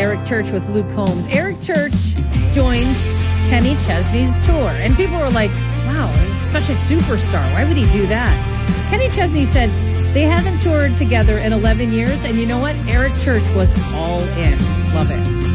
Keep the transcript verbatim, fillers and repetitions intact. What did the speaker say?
Eric Church with Luke Combs. Eric Church joined Kenny Chesney's tour, and people were like, wow, such a superstar. Why would he do that? Kenny Chesney said they haven't toured together in eleven years, and you know what? Eric Church was all in. Love it.